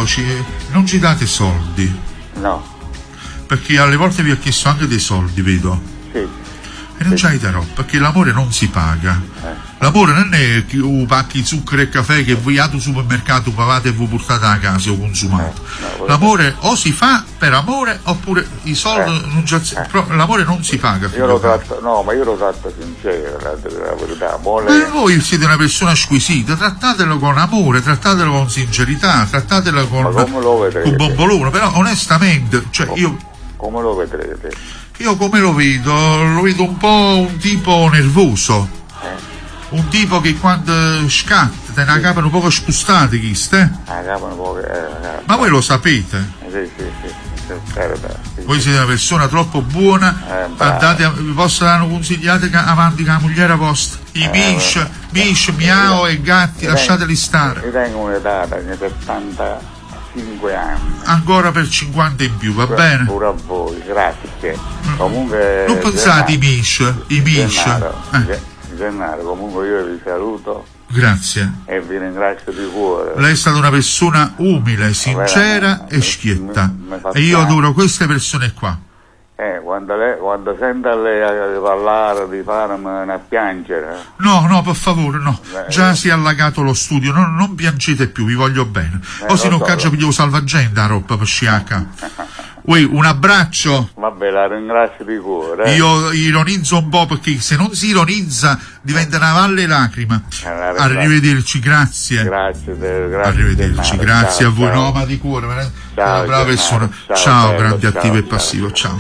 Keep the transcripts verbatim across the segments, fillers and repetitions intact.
però ci, non ci date soldi. No. Perché alle volte vi ho chiesto anche dei soldi, vedo. Sì. E non sì. ci darò, perché l'amore non si paga. Eh. L'amore non è che uh, pacchi zucchero e caffè che voi al supermercato pagate e voi portate a casa o consumato. Eh, no, l'amore o si fa per amore oppure i soldi eh, non c'è, eh. però l'amore non si paga. Io lo tratto, no, ma io lo tratto sincero, la, la verità. Amore... Ma voi siete una persona squisita, trattatelo con amore, trattatelo con sincerità, trattatelo con, con bombolone, però onestamente, cioè io. Come lo vedrete? Io come lo vedo? Lo vedo un po' un tipo nervoso. Eh? Un tipo che quando scatta te ne capano poco spostati, chi ste? Ah, capano poco, eh, eh, Ma voi lo sapete? Sì, sì, sì. sì, certo, sì. Voi siete una persona troppo buona, Eh, andate, vi posso dare consigliate che avanti con la mogliera vostra. I Eh, mish, mish, miao e gatti, lasciateli stare. Io tengo un'età da settantacinque anni. Ancora per cinquanta in più, va bene? Pure a voi, grazie. Comunque. Non pensate i mish, i mish. Eh. Gennaro, comunque io vi saluto. Grazie. E vi ringrazio di cuore. Lei è stata una persona umile, sincera e schietta. Mi, mi e io adoro queste persone qua. Eh, quando, lei, quando sento lei parlare di farmi a piangere. No, no, per favore, no. Beh, Già eh. si è allagato lo studio, non, non piangete più, vi voglio bene. Eh, o se non so, caccia piglio salvagenda roba per sciacca. Ui, un abbraccio. Vabbè, la ringrazio di cuore. Eh. Io ironizzo un po' perché se non si ironizza diventa una valle lacrima. Eh, Arrivederci, grazie. Grazie, de, grazie Arrivederci, grazie ciao, a voi. ciao. No, ma di cuore, ma ciao, una brava persona. Ciao, ciao bello, grande, ciao, attivo ciao, e passivo, ciao.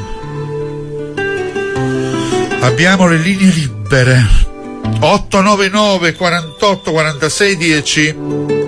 ciao. Abbiamo le linee libere. otto nove nove quarantotto quarantasei dieci.